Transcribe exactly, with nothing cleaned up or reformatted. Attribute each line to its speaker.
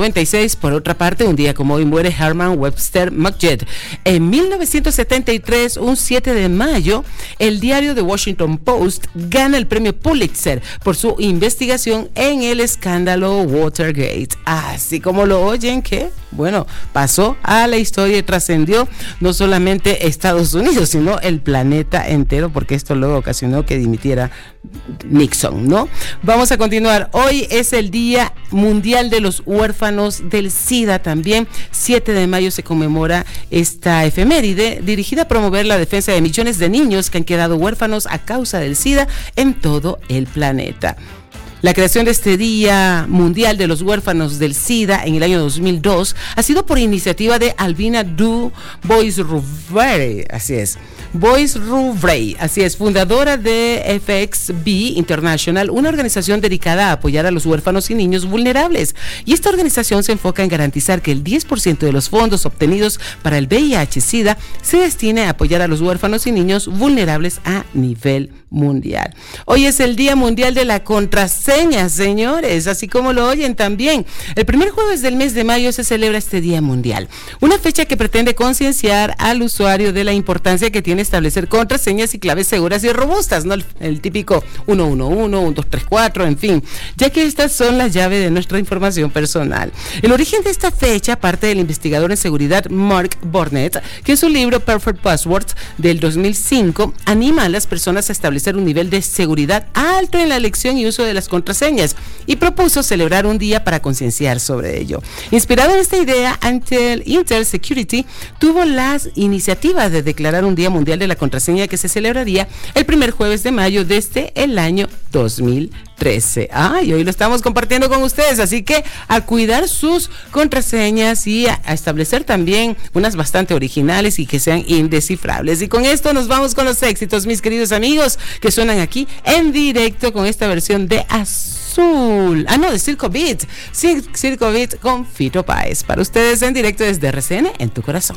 Speaker 1: noventa y seis, por otra parte, un día como hoy muere Herman Webster Mudgett. En mil novecientos setenta y tres, un siete de mayo, el diario The Washington Post gana el premio Pulitzer por su investigación en el escándalo Watergate. Así como lo oyen, que, bueno, pasó a la historia y trascendió no solamente Estados Unidos, sino el planeta entero, porque esto luego ocasionó que dimitiera Nixon, ¿no? Vamos a continuar. Hoy es el Día Mundial de los Huérfanos del SIDA también. siete de mayo se conmemora esta efeméride dirigida a promover la defensa de millones de niños que han quedado huérfanos a causa del SIDA en todo el planeta. La creación de este Día Mundial de los Huérfanos del SIDA en el año dos mil dos ha sido por iniciativa de Albina Du Bois-Rouvray, así es, Bois-Rouvray, así es, fundadora de F X B International, una organización dedicada a apoyar a los huérfanos y niños vulnerables. Y esta organización se enfoca en garantizar que el diez por ciento de los fondos obtenidos para el V I H-Sida se destine a apoyar a los huérfanos y niños vulnerables a nivel mundial. Hoy es el Día Mundial de la Contraseña, señores, así como lo oyen también. El primer jueves del mes de mayo se celebra este Día Mundial, una fecha que pretende concienciar al usuario de la importancia que tiene establecer contraseñas y claves seguras y robustas, ¿no? El, el típico uno uno uno, uno dos tres cuatro, en fin, ya que estas son la llave de nuestra información personal. El origen de esta fecha parte del investigador en seguridad Mark Burnett, que en su libro Perfect Passwords del dos mil cinco anima a las personas a establecer un nivel de seguridad alto en la elección y uso de las contraseñas, y propuso celebrar un día para concienciar sobre ello. Inspirado en esta idea, Intel, Intel Security tuvo las iniciativas de declarar un Día Mundial de la Contraseña que se celebraría el primer jueves de mayo desde el año dos mil trece. Ah, y hoy lo estamos compartiendo con ustedes, así que a cuidar sus contraseñas y a, a establecer también unas bastante originales y que sean indescifrables. Y con esto nos vamos con los éxitos, mis queridos amigos, que suenan aquí en directo con esta versión de Azul. Ah, no, de Circo Beat. Sí, Circo Beat con Fito Páez. Para ustedes en directo desde R C N, en tu corazón.